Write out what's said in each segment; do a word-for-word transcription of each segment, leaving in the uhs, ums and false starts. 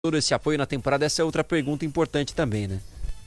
todo esse apoio na temporada, essa é outra pergunta importante também, né?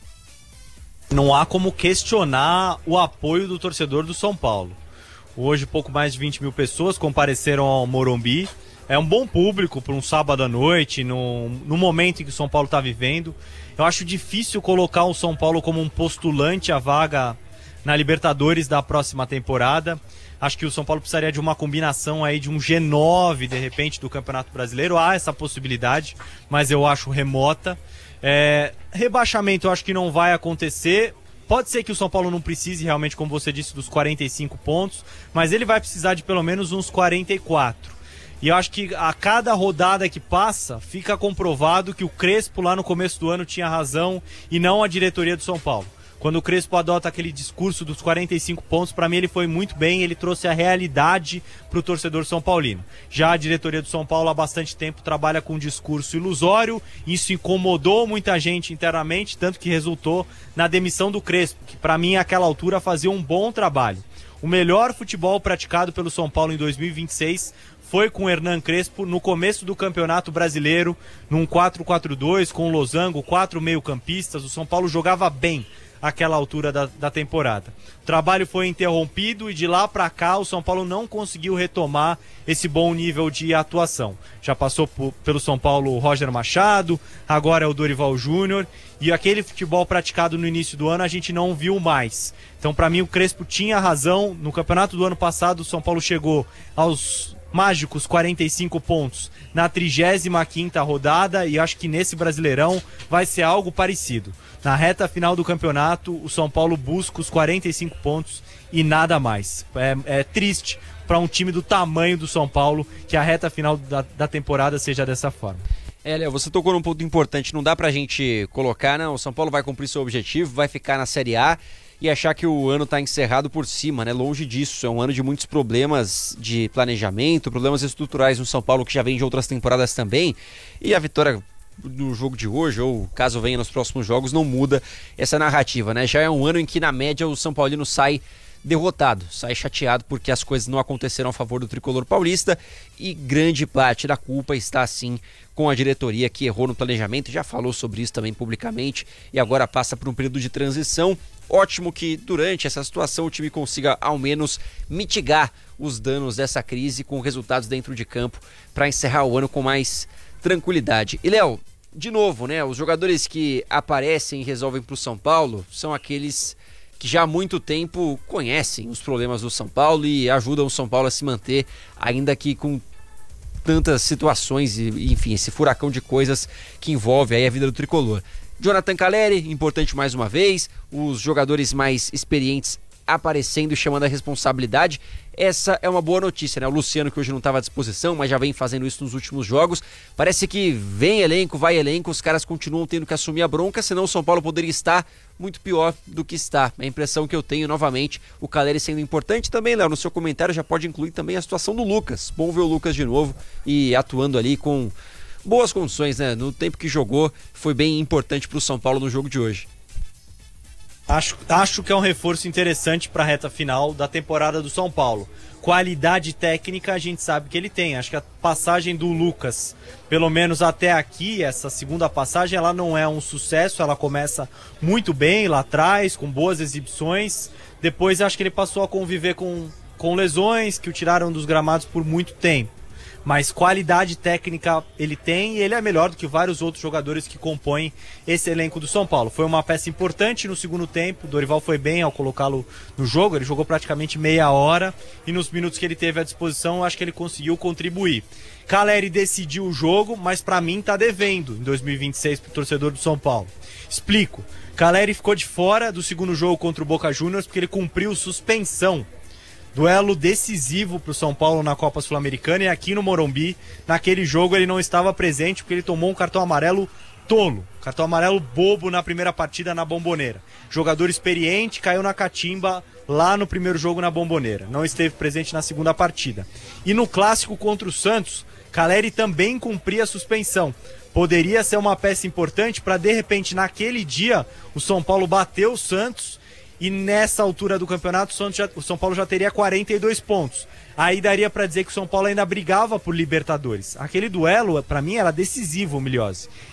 Não há como questionar o apoio do torcedor do São Paulo. Hoje, pouco mais de vinte mil pessoas compareceram ao Morumbi. É um bom público para um sábado à noite, no, no momento em que o São Paulo está vivendo. Eu acho difícil colocar o São Paulo como um postulante à vaga na Libertadores da próxima temporada. Acho que o São Paulo precisaria de uma combinação aí de um G nove, de repente, do Campeonato Brasileiro. Há essa possibilidade, mas eu acho remota. É, rebaixamento eu acho que não vai acontecer. Pode ser que o São Paulo não precise realmente, como você disse, dos quarenta e cinco pontos, mas ele vai precisar de pelo menos uns quarenta e quatro. E eu acho que a cada rodada que passa, fica comprovado que o Crespo lá no começo do ano tinha razão e não a diretoria do São Paulo. Quando o Crespo adota aquele discurso dos quarenta e cinco pontos, para mim ele foi muito bem, ele trouxe a realidade para o torcedor são paulino. Já a diretoria do São Paulo há bastante tempo trabalha com um discurso ilusório, isso incomodou muita gente internamente, tanto que resultou na demissão do Crespo, que para mim àquela altura fazia um bom trabalho. O melhor futebol praticado pelo São Paulo em dois mil e vinte e seis foi com o Hernan Crespo no começo do Campeonato Brasileiro, num quatro quatro dois, com o Losango, quatro meio-campistas. O São Paulo jogava bem àquela altura da, da temporada. O trabalho foi interrompido e de lá para cá o São Paulo não conseguiu retomar esse bom nível de atuação. Já passou por, pelo São Paulo o Roger Machado, agora é o Dorival Júnior, e aquele futebol praticado no início do ano a gente não viu mais. Então, para mim, o Crespo tinha razão. No campeonato do ano passado, o São Paulo chegou aos mágicos quarenta e cinco pontos na trigésima quinta rodada, e acho que nesse Brasileirão vai ser algo parecido. Na reta final do campeonato, o São Paulo busca os quarenta e cinco pontos e nada mais. É, é triste para um time do tamanho do São Paulo que a reta final da, da temporada seja dessa forma. É, Léo, você tocou num ponto importante, não dá pra gente colocar, não, o São Paulo vai cumprir seu objetivo, vai ficar na Série A e achar que o ano tá encerrado por cima, né? Longe disso, é um ano de muitos problemas de planejamento, problemas estruturais no São Paulo que já vem de outras temporadas também, e a vitória no jogo de hoje, ou caso venha nos próximos jogos, não muda essa narrativa, né? Já é um ano em que na média o São Paulino sai derrotado, sai chateado porque as coisas não aconteceram a favor do tricolor paulista, e grande parte da culpa está sim com a diretoria que errou no planejamento, já falou sobre isso também publicamente e agora passa por um período de transição. Ótimo que durante essa situação o time consiga ao menos mitigar os danos dessa crise com resultados dentro de campo para encerrar o ano com mais tranquilidade. E Léo, de novo, né, os jogadores que aparecem e resolvem para o São Paulo são aqueles que já há muito tempo conhecem os problemas do São Paulo e ajudam o São Paulo a se manter, ainda que com tantas situações e, enfim, esse furacão de coisas que envolve aí a vida do tricolor. Jonathan Calleri, importante mais uma vez, os jogadores mais experientes aparecendo e chamando a responsabilidade. Essa é uma boa notícia, né? O Luciano, que hoje não estava à disposição, mas já vem fazendo isso nos últimos jogos. Parece que vem elenco, vai elenco, os caras continuam tendo que assumir a bronca, senão o São Paulo poderia estar muito pior do que está. É a impressão que eu tenho, novamente, o Calleri sendo importante também, Léo. No seu comentário já pode incluir também a situação do Lucas. Bom ver o Lucas de novo e atuando ali com boas condições, né? No tempo que jogou, foi bem importante para o São Paulo no jogo de hoje. Acho, acho que é um reforço interessante para a reta final da temporada do São Paulo. Qualidade técnica a gente sabe que ele tem. Acho que a passagem do Lucas, pelo menos até aqui, essa segunda passagem, ela não é um sucesso. Ela começa muito bem lá atrás, com boas exibições. Depois acho que ele passou a conviver com, com lesões que o tiraram dos gramados por muito tempo. Mas qualidade técnica ele tem, e ele é melhor do que vários outros jogadores que compõem esse elenco do São Paulo. Foi uma peça importante no segundo tempo, o Dorival foi bem ao colocá-lo no jogo, ele jogou praticamente meia hora, e nos minutos que ele teve à disposição, eu acho que ele conseguiu contribuir. Calleri decidiu o jogo, mas pra mim tá devendo em dois mil e vinte e seis pro torcedor do São Paulo. Explico. Calleri ficou de fora do segundo jogo contra o Boca Juniors porque ele cumpriu suspensão. Duelo decisivo para o São Paulo na Copa Sul-Americana, e aqui no Morumbi, naquele jogo ele não estava presente porque ele tomou um cartão amarelo tolo, cartão amarelo bobo na primeira partida na Bombonera. Jogador experiente, caiu na catimba lá no primeiro jogo na Bombonera, não esteve presente na segunda partida. E no clássico contra o Santos, Calleri também cumpria a suspensão. Poderia ser uma peça importante para, de repente, naquele dia, o São Paulo bater o Santos e nessa altura do campeonato o, Santos já, o São Paulo já teria quarenta e dois pontos. Aí daria pra dizer que o São Paulo ainda brigava por Libertadores. Aquele duelo, pra mim, era decisivo, Milhose.